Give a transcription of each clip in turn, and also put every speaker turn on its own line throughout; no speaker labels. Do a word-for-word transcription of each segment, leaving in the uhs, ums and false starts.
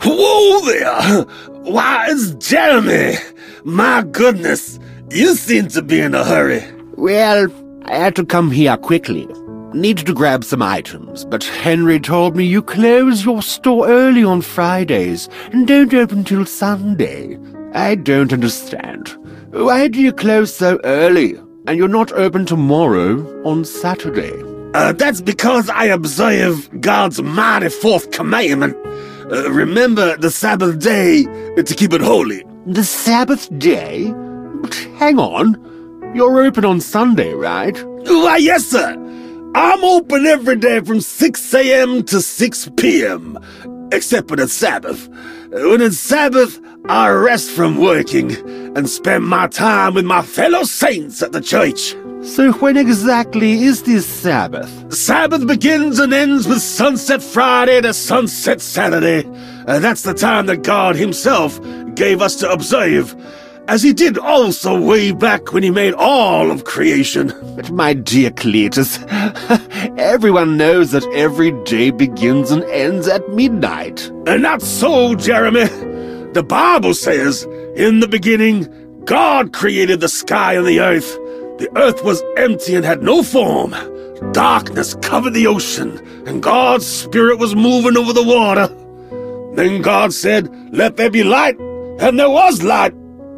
Whoa there! Why, it's Jeremy! My goodness, you seem to be in a hurry.
Well, I had to come here quickly. Needed to grab some items, but Henry told me you close your store early on Fridays and don't open till Sunday. I don't understand. Why do you close so early and you're not open tomorrow on Saturday?
Uh, that's because I observe God's mighty fourth commandment. Uh, remember the Sabbath day to keep it holy.
The Sabbath day? But hang on. You're open on Sunday, right?
Why, yes, sir. I'm open every day from six a.m. to six p.m., except for the Sabbath. When it's Sabbath, I rest from working and spend my time with my fellow saints at the church.
So when exactly is this Sabbath?
Sabbath begins and ends with sunset Friday to sunset Saturday. Uh, that's the time that God himself gave us to observe, as he did also way back when he made all of creation.
But my dear Cletus, everyone knows that every day begins and ends at midnight.
And not so, Jeremy. The Bible says, in the beginning, God created the sky and the earth. The earth was empty and had no form. Darkness covered the ocean, and God's Spirit was moving over the water. Then God said, "Let there be light," and there was light.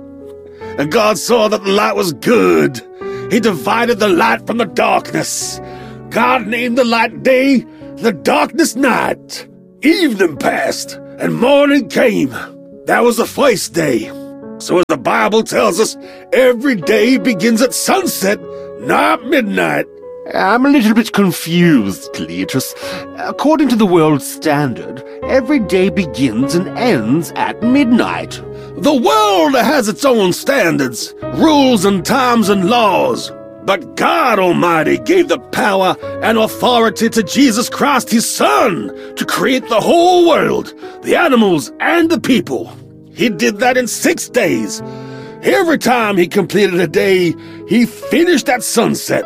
And God saw that the light was good. He divided the light from the darkness. God named the light day, the darkness night. Evening passed, and morning came. That was the first day. So as the Bible tells us, every day begins at sunset, not midnight.
I'm a little bit confused, Cletus. According to the world standard, every day begins and ends at midnight.
The world has its own standards, rules and times and laws. But God Almighty gave the power and authority to Jesus Christ, his Son, to create the whole world, the animals and the people. He did that in six days. Every time he completed a day, he finished at sunset.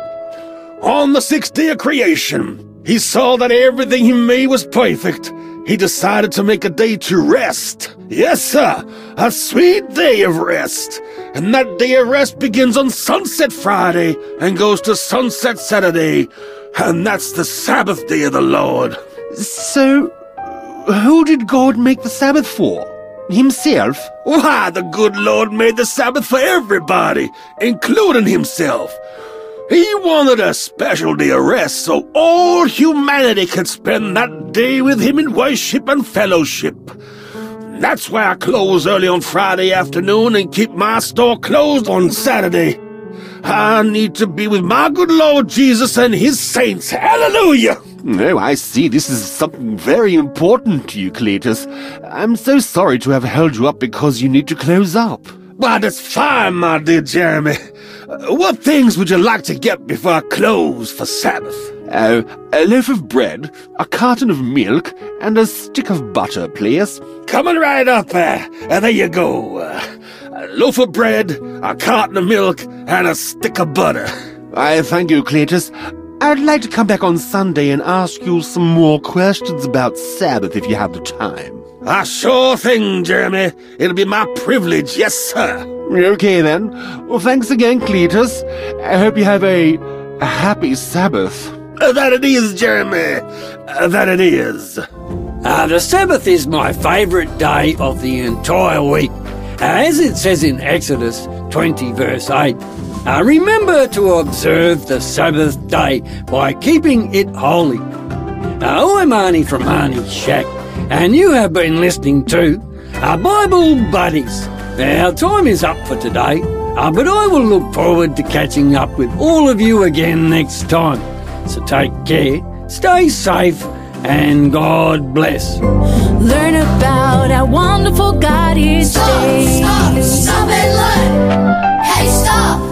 On the sixth day of creation, he saw that everything he made was perfect. He decided to make a day to rest. Yes, sir, a sweet day of rest. And that day of rest begins on Sunset Friday and goes to Sunset Saturday. And that's the Sabbath day of the Lord.
So, who did God make the Sabbath for? Himself?
Why, the good Lord made the Sabbath for everybody, including himself. He wanted a special day of rest so all humanity could spend that day with him in worship and fellowship. That's why I close early on Friday afternoon and keep my store closed on Saturday. I need to be with my good Lord Jesus and his saints. Hallelujah!
Oh, I see. This is something very important to you, Cletus. I'm so sorry to have held you up because you need to close up.
Why, that's fine, my dear Jeremy. Uh, what things would you like to get before I close for Sabbath?
Uh, a loaf of bread, a carton of milk, and a stick of butter, please.
Coming right up there. Uh, there you go. Uh, a loaf of bread, a carton of milk, and a stick of butter.
I thank you, Cletus. I'd like to come back on Sunday and ask you some more questions about Sabbath if you have the time.
A sure thing, Jeremy. It'll be my privilege, yes, sir.
Okay, then. Well, thanks again, Cletus. I hope you have a, a happy Sabbath.
Uh, that it is, Jeremy. Uh, that it is.
Uh, the Sabbath is my favourite day of the entire week. Uh, as it says in Exodus twenty, verse eight, uh, remember to observe the Sabbath day by keeping it holy. Uh, I'm Arnie from Arnie's Shack, and you have been listening to our Bible Buddies. Our time is up for today, uh, but I will look forward to catching up with all of you again next time. So take care, stay safe, and God bless.
Learn about our wonderful God each day.
Stop, stop, stop and learn. Hey, stop.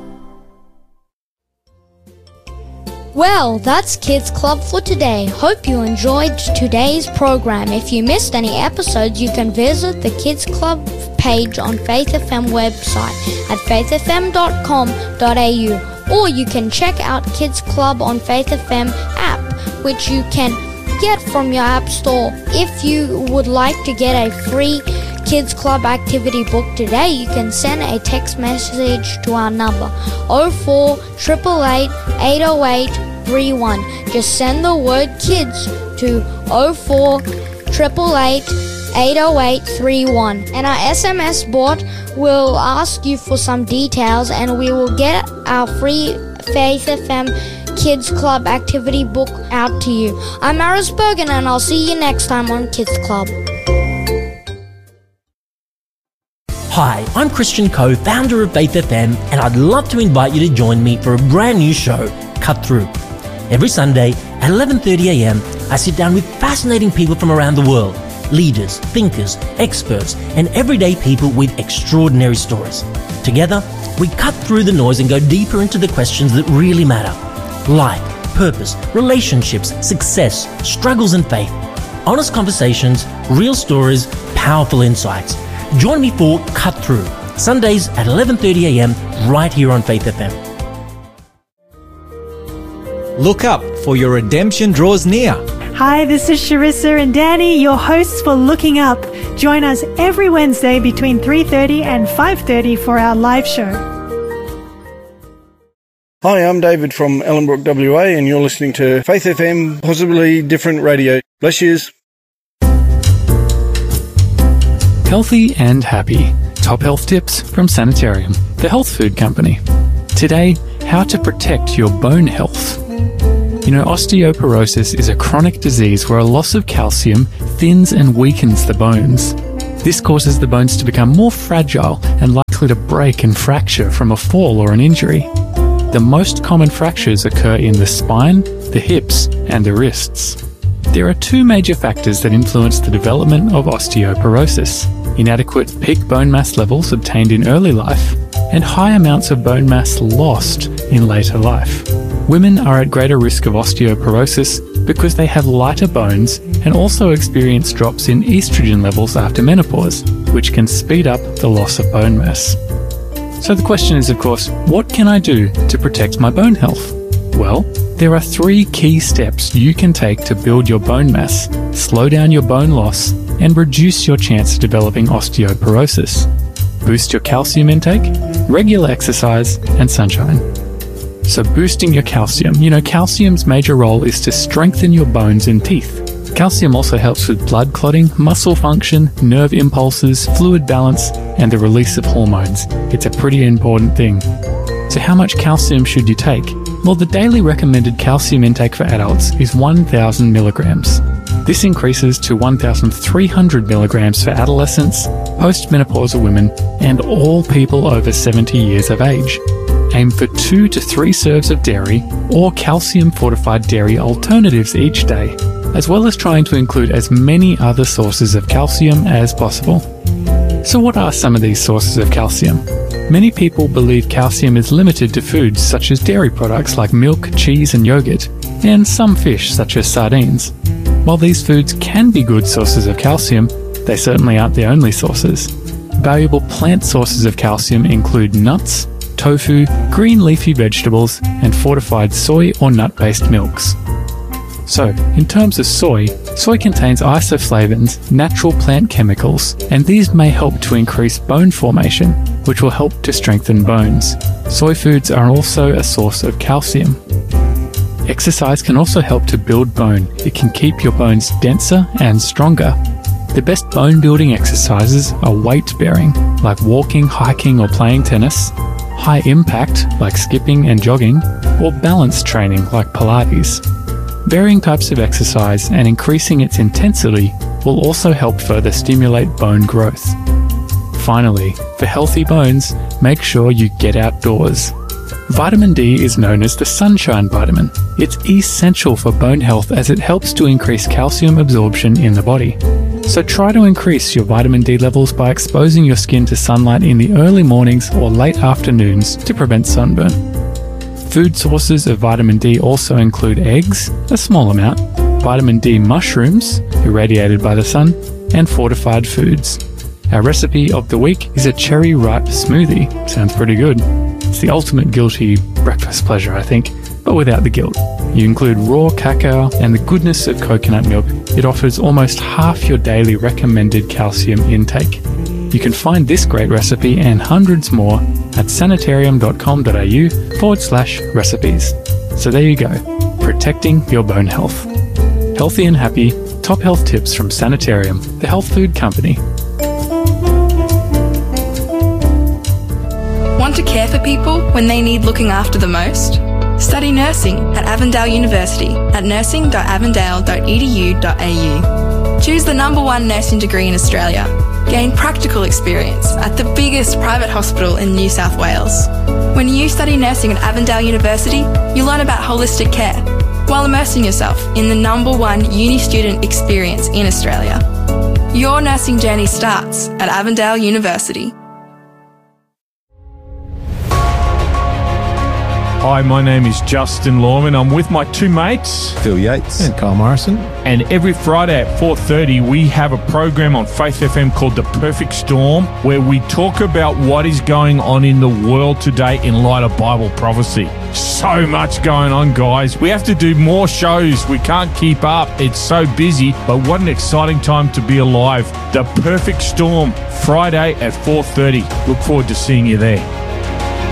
Well, that's Kids Club for today. Hope you enjoyed today's program. If you missed any episodes, you can visit the Kids Club page on Faith F M website at faith f m dot com dot a u, or you can check out Kids Club on Faith F M app, which you can get from your app store. If you would like to get a free Kids Club activity book today, you can send a text message to our number oh four eight eight eight oh eight three one. Just send the word kids to oh four eight eight eight oh eight three one, and our S M S bot will ask you for some details, and we will get our free Faith F M Kids Club activity book out to you. I'm Maris Bergen, and I'll see you next time on Kids Club.
Hi, I'm Christian Coe, founder of Faith F M, and I'd love to invite you to join me for a brand new show, Cut Through. Every Sunday at eleven thirty a m, I sit down with fascinating people from around the world, leaders, thinkers, experts, and everyday people with extraordinary stories. Together, we cut through the noise and go deeper into the questions that really matter. Life, purpose, relationships, success, struggles and faith. Honest conversations, real stories, powerful insights. Join me for Cut Through, Sundays at eleven thirty a m right here on Faith F M.
Look up, for your redemption draws near.
Hi, this is Sharissa and Danny, your hosts for Looking Up. Join us every Wednesday between three thirty and five thirty for our live show.
Hi, I'm David from Ellenbrook, W A, and you're listening to Faith F M, possibly different radio. Bless yous.
Healthy and happy. Top health tips from Sanitarium, the health food company. Today, how to protect your bone health. You know, osteoporosis is a chronic disease where a loss of calcium thins and weakens the bones. This causes the bones to become more fragile and likely to break and fracture from a fall or an injury. The most common fractures occur in the spine, the hips, and the wrists. There are two major factors that influence the development of osteoporosis: inadequate peak bone mass levels obtained in early life and high amounts of bone mass lost in later life. Women are at greater risk of osteoporosis because they have lighter bones and also experience drops in estrogen levels after menopause, which can speed up the loss of bone mass. So the question is, of course, what can I do to protect my bone health? Well, there are three key steps you can take to build your bone mass, slow down your bone loss, and reduce your chance of developing osteoporosis. Boost your calcium intake, regular exercise, and sunshine. So boosting your calcium. You know, calcium's major role is to strengthen your bones and teeth. Calcium also helps with blood clotting, muscle function, nerve impulses, fluid balance, and the release of hormones. It's a pretty important thing. So how much calcium should you take? Well, the daily recommended calcium intake for adults is one thousand milligrams. This increases to one thousand three hundred milligrams for adolescents, postmenopausal women, and all people over seventy years of age. Aim for two to three serves of dairy or calcium-fortified dairy alternatives each day, as well as trying to include as many other sources of calcium as possible. So what are some of these sources of calcium? Many people believe calcium is limited to foods such as dairy products like milk, cheese and yogurt, and some fish such as sardines. While these foods can be good sources of calcium, they certainly aren't the only sources. Valuable plant sources of calcium include nuts, tofu, green leafy vegetables, and fortified soy or nut-based milks. So, in terms of soy, soy contains isoflavones, natural plant chemicals, and these may help to increase bone formation, which will help to strengthen bones. Soy foods are also a source of calcium. Exercise can also help to build bone. It can keep your bones denser and stronger. The best bone-building exercises are weight-bearing, like walking, hiking, or playing tennis, high impact, like skipping and jogging, or balance training, like Pilates. Varying types of exercise and increasing its intensity will also help further stimulate bone growth. Finally, for healthy bones, make sure you get outdoors. Vitamin D is known as the sunshine vitamin. It's essential for bone health as it helps to increase calcium absorption in the body. So try to increase your vitamin D levels by exposing your skin to sunlight in the early mornings or late afternoons to prevent sunburn. Food sources of vitamin D also include eggs, a small amount, vitamin D mushrooms, irradiated by the sun, and fortified foods. Our recipe of the week is a cherry ripe smoothie. Sounds pretty good. It's the ultimate guilty breakfast pleasure, I think. but without the guilt. You include raw cacao and the goodness of coconut milk. It offers almost half your daily recommended calcium intake. You can find this great recipe and hundreds more at sanitarium.com.au forward slash recipes. So there you go, protecting your bone health. Healthy and happy, top health tips from Sanitarium, the health food company.
Want to care for people when they need looking after the most? Study nursing at Avondale University at nursing dot avondale dot e d u dot a u. Choose the number one nursing degree in Australia. Gain practical experience at the biggest private hospital in New South Wales. When you study nursing at Avondale University, you learn about holistic care while immersing yourself in the number one uni student experience in Australia. Your nursing journey starts at Avondale University.
Hi, my name is Justin Lawman. I'm with my two mates,
Phil Yates and Carl Morrison.
And every Friday at four thirty, we have a program on Faith F M called The Perfect Storm, where we talk about what is going on in the world today in light of Bible prophecy. So much going on, guys. We have to do more shows. We can't keep up. It's so busy, but what an exciting time to be alive. The Perfect Storm, Friday at four thirty. Look forward to seeing you there.